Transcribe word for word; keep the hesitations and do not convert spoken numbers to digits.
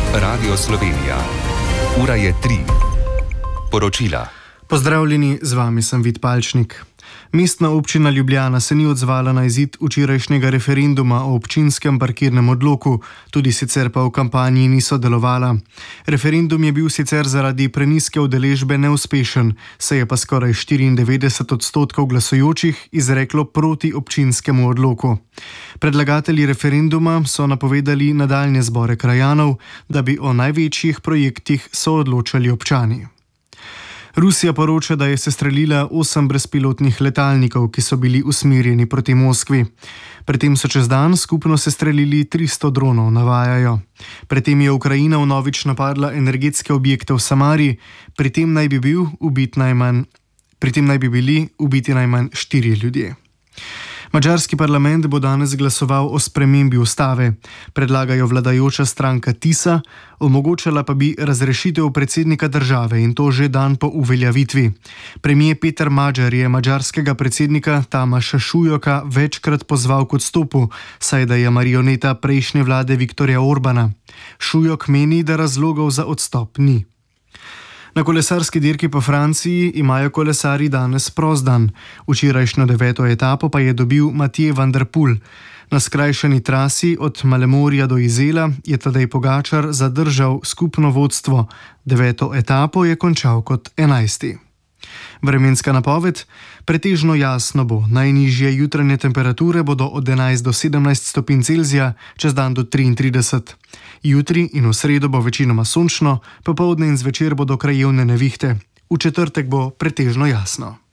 Radio Slovenija. Ura je tri. Poročila. Pozdravljeni, z vami sem Vid Palčnik. Mestna občina Ljubljana se ni odzvala na izid včerajšnjega referenduma o občinskem parkirnem odloku, tudi sicer pa v kampanji niso delovala. Referendum je bil sicer zaradi prenizke udeležbe neuspešen, se je pa skoraj štiriindevetdeset odstotkov glasujočih izreklo proti občinskemu odloku. Predlagatelji referenduma so napovedali nadaljnje zbore krajanov, da bi o največjih projektih soodločali občani. Rusija poroča, da je sestrelila osem brezpilotnih letalnikov, ki so bili usmerjeni proti Moskvi. Pri tem so čez dan skupno sestrelili tristo dronov, navajajo. Pri tem je Ukrajina vnovič napadla energetske objekte v Samari, pri tem naj bi bil ubit najmanj, pri tem naj bi bili ubiti najmanj štiri ljudje. Madžarski parlament bo danes glasoval o spremembi ustave. Predlagajo vladajoča stranka Tisa, omogočala pa bi razrešitev predsednika države in to že dan po uveljavitvi. Premier Peter Magyar je madžarskega predsednika Tamaša Šujoka večkrat pozval k odstopu, saj da je marioneta prejšnje vlade Viktorja Orbana. Šujok meni, da razlogov za odstop ni. Na kolesarski dirki po Franciji imajo kolesarji danes prost dan. Včerajšnjo deveto etapo pa je dobil Mathieu van der Poel. Na skrajšani trasi od Malemorja do Izela je Tadej Pogačar zadržal skupno vodstvo. Deveto etapo je končal kot enajsti. Vremenska napoved: pretežno jasno bo, najnižje jutranje temperature bodo od enajst do sedemnajst stopinj Celzija, čez dan do triintrideset. Jutri in v sredo bo večinoma sončno, popoldne in zvečer bodo krajevne nevihte. V četrtek bo pretežno jasno.